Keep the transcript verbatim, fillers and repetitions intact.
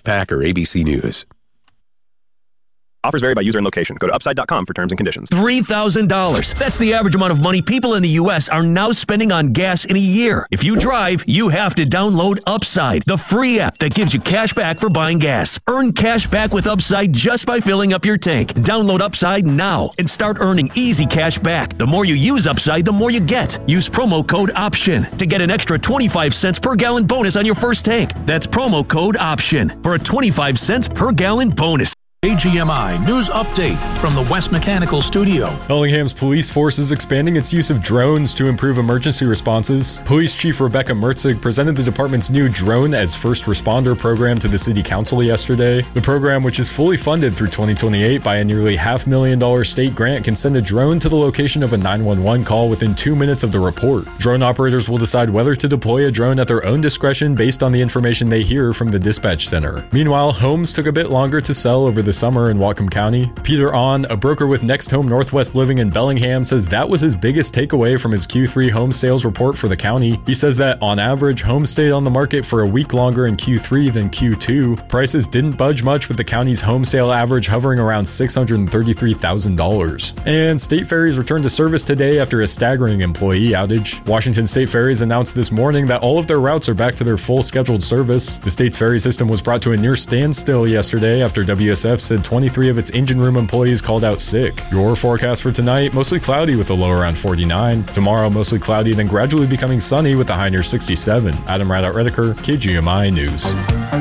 Packer A B C News. Offers vary by user and location. Go to upside dot com for terms and conditions. three thousand dollars. That's the average amount of money people in the U S are now spending on gas in a year. If you drive, you have to download Upside, the free app that gives you cash back for buying gas. Earn cash back with Upside just by filling up your tank. Download Upside now and start earning easy cash back. The more you use Upside, the more you get. Use promo code OPTION to get an extra twenty-five cents per gallon bonus on your first tank. That's promo code OPTION for a twenty-five cents per gallon bonus. A G M I News Update from the West Mechanical Studio. Bellingham's police force is expanding its use of drones to improve emergency responses. Police Chief Rebecca Mertzig presented the department's new Drone as First Responder program to the City Council yesterday. The program, which is fully funded through twenty twenty-eight by a nearly half million dollar state grant, can send a drone to the location of a nine one one call within two minutes of the report. Drone operators will decide whether to deploy a drone at their own discretion based on the information they hear from the dispatch center. Meanwhile, homes took a bit longer to sell over the summer in Whatcom County. Peter Ahn, a broker with Next Home Northwest Living in Bellingham, says that was his biggest takeaway from his Q three home sales report for the county. He says that on average, homes stayed on the market for a week longer in Q three than Q two. Prices didn't budge much, with the county's home sale average hovering around six hundred thirty-three thousand dollars. And state ferries returned to service today after a staggering employee outage. Washington State Ferries announced this morning that all of their routes are back to their full scheduled service. The state's ferry system was brought to a near standstill yesterday after W S F said twenty-three of its engine room employees called out sick. Your forecast for tonight, mostly cloudy with a low around forty-nine. Tomorrow, mostly cloudy, then gradually becoming sunny with a high near sixty-seven. Adam Radout-Redeker, K G M I News.